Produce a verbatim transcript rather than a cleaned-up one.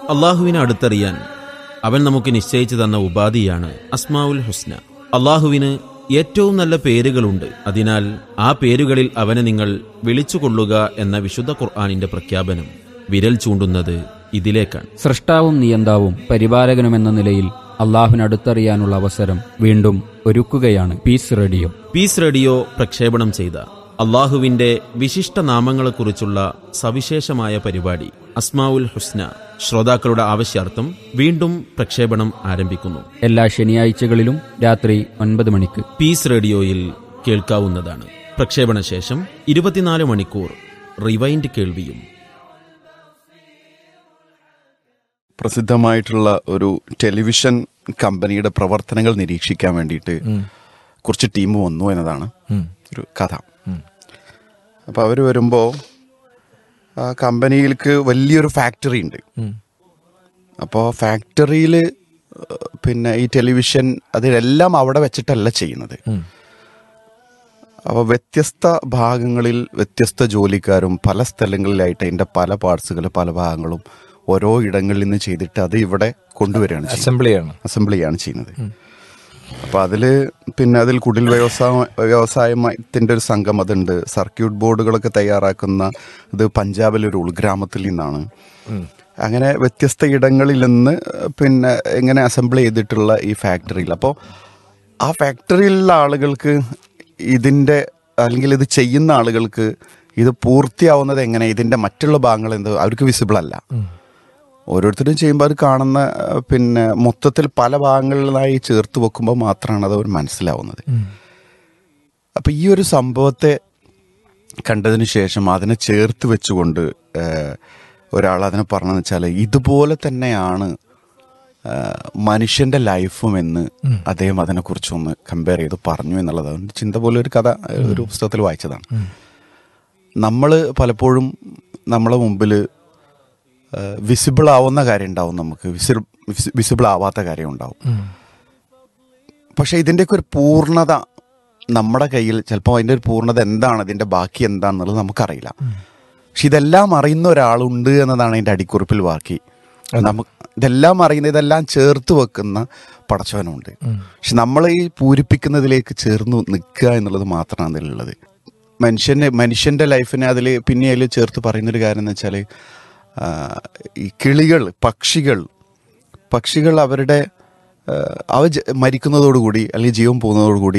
അള്ളാഹുവിനെ അടുത്തറിയാൻ അവൻ നമുക്ക് നിശ്ചയിച്ചു തന്ന ഉപാധിയാണ് അസ്മാഉൽ ഹുസ്ന. അള്ളാഹുവിന് ഏറ്റവും നല്ല പേരുകളുണ്ട്. അതിനാൽ ആ പേരുകളിൽ അവനെ നിങ്ങൾ വിളിച്ചുകൊള്ളുക എന്ന വിശുദ്ധ ഖുർആനിന്റെ പ്രഖ്യാപനം വിരൽ ചൂണ്ടുന്നത് ഇതിലേക്കാണ്. സൃഷ്ടാവും നിയന്താവും പരിപാലകനുമെന്ന നിലയിൽ അള്ളാഹുവിനടുത്തറിയാനുള്ള അവസരം വീണ്ടും ഒരുക്കുകയാണ് പീസ് റേഡിയോ. പീസ് റേഡിയോ പ്രക്ഷേപണം ചെയ്ത അള്ളാഹുവിന്റെ വിശിഷ്ട നാമങ്ങളെക്കുറിച്ചുള്ള സവിശേഷമായ പരിപാടി അസ്മാഉൽ ഹുസ്ന ശ്രോതാക്കളുടെ ആവശ്യാർത്ഥം വീണ്ടും പ്രക്ഷേപണം ആരംഭിക്കുന്നു. എല്ലാ ശനിയാഴ്ചകളിലും രാത്രി ഒൻപത് മണിക്ക് പീസ് റേഡിയോയിൽ കേൾക്കാവുന്നതാണ്. പ്രക്ഷേപണ ശേഷം ഇരുപത്തിനാല് മണിക്കൂർ റിവൈൻഡ് കേൾവിയും. പ്രസിദ്ധമായിട്ടുള്ള ഒരു ടെലിവിഷൻ കമ്പനിയുടെ പ്രവർത്തനങ്ങൾ നിരീക്ഷിക്കാൻ വേണ്ടിയിട്ട് കുറച്ച് ടീം വന്നു എന്നതാണ് ഒരു കഥ. അപ്പോൾ അവർ വരുമ്പോൾ ആ കമ്പനിയിലേക്ക് വലിയൊരു ഫാക്ടറി ഉണ്ട്. അപ്പോൾ ഫാക്ടറിയിൽ പിന്നെ ഈ ടെലിവിഷൻ അതിലെല്ലാം അവിടെ വെച്ചിട്ടല്ല ചെയ്യുന്നത്. അപ്പോൾ വ്യത്യസ്ത ഭാഗങ്ങളിൽ വ്യത്യസ്ത ജോലിക്കാരും പല സ്ഥലങ്ങളിലായിട്ട് അതിൻ്റെ പല പാർട്സുകൾ പല ഭാഗങ്ങളും ഓരോ ഇടങ്ങളിൽ നിന്ന് ചെയ്തിട്ട് അത് ഇവിടെ കൊണ്ടുവരികയാണ്, അസംബ്ലിയാണ് അസംബ്ലിയാണ് ചെയ്യുന്നത്. അപ്പോൾ അതിൽ പിന്നെ അതിൽ കുടിൽ വ്യവസായ വ്യവസായത്തിൻ്റെ ഒരു സംഘം അതുണ്ട്. സർക്യൂട്ട് ബോർഡുകളൊക്കെ തയ്യാറാക്കുന്ന ഇത് പഞ്ചാബിലൊരു ഉൾഗ്രാമത്തിൽ നിന്നാണ്. അങ്ങനെ വ്യത്യസ്ത ഇടങ്ങളിൽ നിന്ന് പിന്നെ ഇങ്ങനെ അസംബിൾ ചെയ്തിട്ടുള്ള ഈ ഫാക്ടറിയിൽ, അപ്പോൾ ആ ഫാക്ടറിയിലുള്ള ആളുകൾക്ക് ഇതിൻ്റെ അല്ലെങ്കിൽ ഇത് ചെയ്യുന്ന ആളുകൾക്ക് ഇത് പൂർത്തിയാവുന്നത് എങ്ങനെ, ഇതിൻ്റെ മറ്റുള്ള ഭാഗങ്ങൾ എന്ത് അവർക്ക് വിസിബിൾ അല്ല. ഓരോരുത്തരും ചെയ്യുമ്പോൾ അത് കാണുന്ന പിന്നെ മൊത്തത്തിൽ പല ഭാഗങ്ങളിലായി ചേർത്ത് വെക്കുമ്പോൾ മാത്രമാണ് അത് അവർ മനസ്സിലാവുന്നത്. അപ്പം ഈ ഒരു സംഭവത്തെ കണ്ടതിന് ശേഷം അതിനെ ചേർത്ത് വെച്ചുകൊണ്ട് ഒരാൾ അതിനെ പറഞ്ഞതെന്ന് വെച്ചാൽ ഇതുപോലെ തന്നെയാണ് മനുഷ്യൻ്റെ ലൈഫും എന്ന് അദ്ദേഹം അതിനെക്കുറിച്ചൊന്ന് കമ്പയർ ചെയ്ത് പറഞ്ഞു എന്നുള്ളത് അവൻ്റെ ചിന്ത പോലെ ഒരു കഥ ഒരു പുസ്തകത്തിൽ വായിച്ചതാണ്. നമ്മൾ പലപ്പോഴും നമ്മളെ മുമ്പിൽ വിസിബിൾ ആവുന്ന കാര്യം ഉണ്ടാവും, നമുക്ക് വിസി വിസിബിൾ ആവാത്ത കാര്യം ഉണ്ടാവും. പക്ഷെ ഇതിൻ്റെയൊക്കെ ഒരു പൂർണ്ണത നമ്മുടെ കയ്യിൽ ചിലപ്പോൾ അതിൻ്റെ ഒരു പൂർണ്ണത എന്താണ്, ഇതിൻ്റെ ബാക്കി എന്താണെന്നുള്ളത് നമുക്കറിയില്ല. പക്ഷെ ഇതെല്ലാം അറിയുന്ന ഒരാളുണ്ട് എന്നതാണ് അതിൻ്റെ അടിക്കുറിപ്പിൽ ബാക്കി. നമുക്ക് ഇതെല്ലാം അറിയുന്ന ഇതെല്ലാം ചേർത്ത് വെക്കുന്ന പടച്ചവനുണ്ട്. പക്ഷെ നമ്മൾ ഈ പൂരിപ്പിക്കുന്നതിലേക്ക് ചേർന്ന് നിൽക്കുക എന്നുള്ളത് മാത്രമാണ് അതിലുള്ളത്. മനുഷ്യനെ മനുഷ്യൻ്റെ ലൈഫിനെ അതിൽ പിന്നെ അതിൽ ചേർത്ത് പറയുന്നൊരു കാര്യം എന്ന് വെച്ചാൽ ഈ കിളികൾ പക്ഷികൾ പക്ഷികൾ അവരുടെ അവ മരിക്കുന്നതോടുകൂടി അല്ലെങ്കിൽ ജീവൻ പോകുന്നതോടുകൂടി